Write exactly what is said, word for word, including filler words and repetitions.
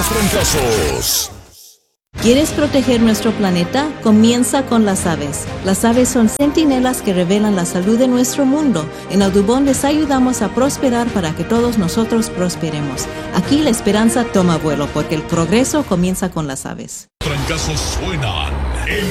los trancazos. ¿Quieres proteger nuestro planeta? Comienza con las aves. Las aves son centinelas que revelan la salud de nuestro mundo. En Audubon les ayudamos a prosperar para que todos nosotros prosperemos. Aquí la esperanza toma vuelo porque el progreso comienza con las aves. Trancazos suenan en